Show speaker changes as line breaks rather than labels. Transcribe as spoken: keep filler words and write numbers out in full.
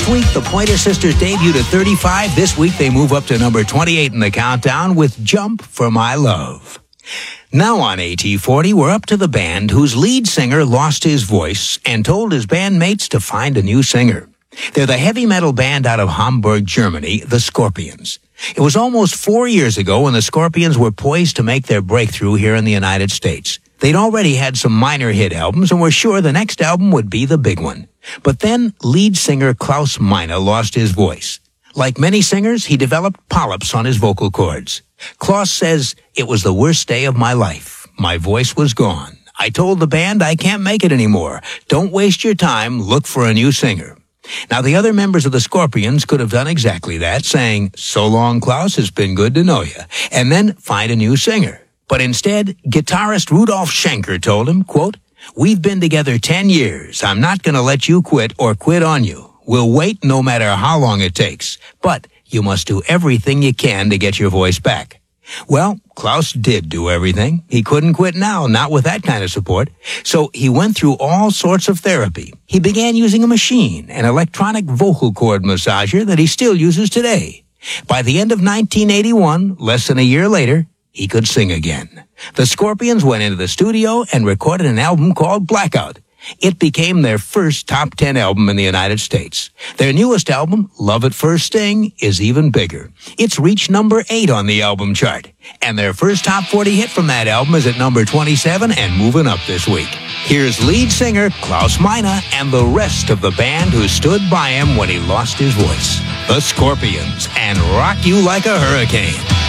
Last week, the Pointer Sisters debuted at thirty-five. This week, they move up to number twenty-eight in the countdown with Jump for My Love. Now on A T forty, we're up to the band whose lead singer lost his voice and told his bandmates to find a new singer. They're the heavy metal band out of Hamburg, Germany, the Scorpions. It was almost four years ago when the Scorpions were poised to make their breakthrough here in the United States. They'd already had some minor hit albums and were sure the next album would be the big one. But then lead singer Klaus Meine lost his voice. Like many singers, he developed polyps on his vocal cords. Klaus says, "It was the worst day of my life. My voice was gone. I told the band I can't make it anymore. Don't waste your time. Look for a new singer." Now, the other members of the Scorpions could have done exactly that, saying, "So long, Klaus, it's been good to know you," and then find a new singer. But instead, guitarist Rudolf Schenker told him, quote, "We've been together ten years. I'm not going to let you quit or quit on you. We'll wait no matter how long it takes. But you must do everything you can to get your voice back." Well, Klaus did do everything. He couldn't quit now, not with that kind of support. So he went through all sorts of therapy. He began using a machine, an electronic vocal cord massager that he still uses today. By the end of nineteen eighty-one, less than a year later, he could sing again. The Scorpions went into the studio and recorded an album called Blackout. It became their first top ten album in the United States. Their newest album, Love at First Sting, is even bigger. It's reached number eight on the album chart. And their first top forty hit from that album is at number twenty-seven and moving up this week. Here's lead singer Klaus Meine and the rest of the band who stood by him when he lost his voice. The Scorpions, and Rock You Like a Hurricane.